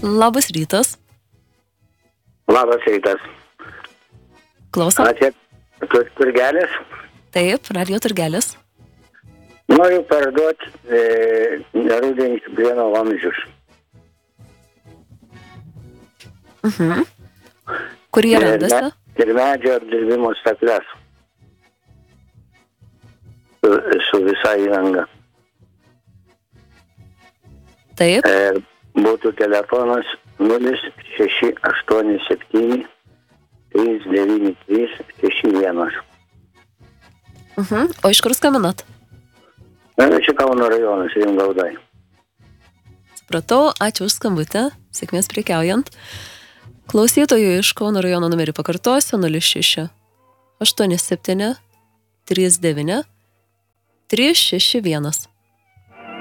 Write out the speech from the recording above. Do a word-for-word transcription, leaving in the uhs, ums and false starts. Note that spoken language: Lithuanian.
Labas rytas. Labas rytas. Klausom. Ačiū. Tur, turgelis. Taip, radio turgelis. Noriu parduoti e, rudenį plieno vamzdžius. Mhm. Kur jie randasi? Ir medžio apdirbimo stakles. Su, su visa įranga. Taip. E, būtų telefonas nulis šeši aštuoni septyni trys devyni trys šeši vienas. Mhm. O iš kur skambinat? Na, čia Kauno rajonas, Rimgaudai. Supratau, ačiū už skambutę, sėkmės prekiaujant. Klausytojų iš Kauno rajono numerį pakartosiu nulis šeši aštuoni septyni trys devyni trys šeši vienas.